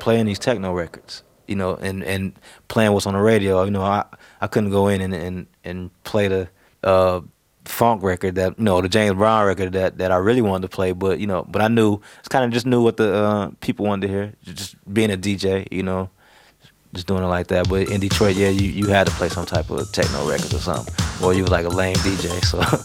playing these techno records, and playing what's on the radio. I couldn't go in and play the funk record that the James Brown record that I really wanted to play, but I knew just knew what the people wanted to hear. Just being a DJ, just doing it like that. But in Detroit, yeah, you had to play some type of techno records or something, or you was like a lame DJ. So